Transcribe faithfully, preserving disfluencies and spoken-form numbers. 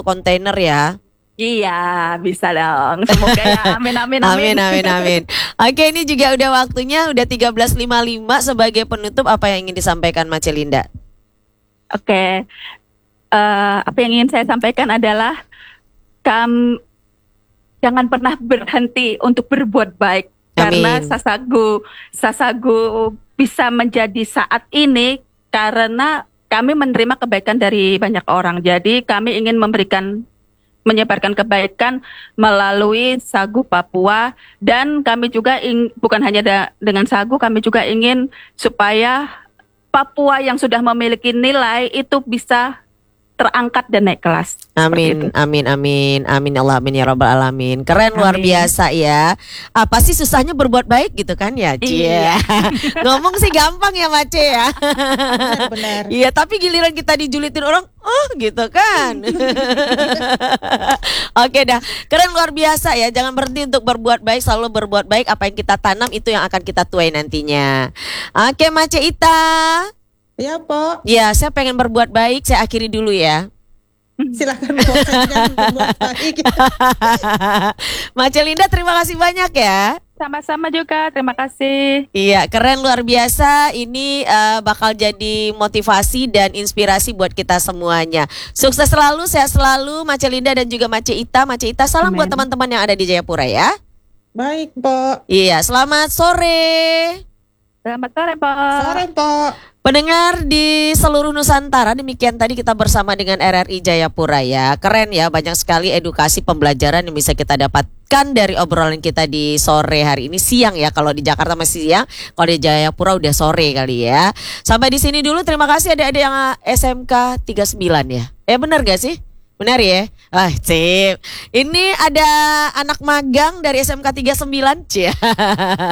satu kontainer ya. Iya, bisa dong. Semoga ya. Amin, amin, amin. Amin, amin, amin. Oke, ini juga udah waktunya, udah tiga belas lima puluh lima. Sebagai penutup, apa yang ingin disampaikan Macelinda? Oke, uh, apa yang ingin saya sampaikan adalah kam, jangan pernah berhenti untuk berbuat baik. Amin. Karena Sasagu, Sasagu bisa menjadi saat ini karena kami menerima kebaikan dari banyak orang. Jadi kami ingin memberikan menyebarkan kebaikan melalui Sagu Papua, dan kami juga ing, bukan hanya da, dengan Sagu, kami juga ingin supaya Papua yang sudah memiliki nilai itu bisa terangkat dan naik kelas. Amin, amin, amin, amin, Allah, amin ya rabbal alamin. Keren, luar Amin. biasa ya. Apa sih susahnya berbuat baik gitu kan ya, Cie? Iya. Ngomong sih gampang ya, Mace ya. Benar. Iya, tapi giliran kita dijulitin orang, oh gitu kan. Oke dah, keren, luar biasa ya. Jangan berhenti untuk berbuat baik, selalu berbuat baik. Apa yang kita tanam itu yang akan kita tuai nantinya. Oke, Mace Ita. Ya, Po. Ya, saya pengen berbuat baik. Saya akhiri dulu ya. Silakan bosankan berbuat baik. Macelinda, terima kasih banyak ya. Sama-sama juga, terima kasih. Iya, keren, luar biasa. Ini uh, bakal jadi motivasi dan inspirasi buat kita semuanya. Sukses selalu, sehat selalu, Macelinda dan juga Mace Ita. Mace Ita, salam Amin. buat teman-teman yang ada di Jayapura ya. Baik, Po. Iya, selamat sore. Selamat sore, Pak. Sore, Po. Pendengar di seluruh Nusantara, demikian tadi kita bersama dengan R R I Jayapura ya. Keren ya, banyak sekali edukasi pembelajaran yang bisa kita dapatkan dari obrolan kita di sore hari ini. Siang ya, kalau di Jakarta masih siang, kalau di Jayapura udah sore kali ya. Sampai di sini dulu, terima kasih adik-adik yang S M K tiga puluh sembilan ya. Eh benar gak sih? Benar ya? Ah, sip. Ini ada anak magang dari S M K tiga puluh sembilan, Cia.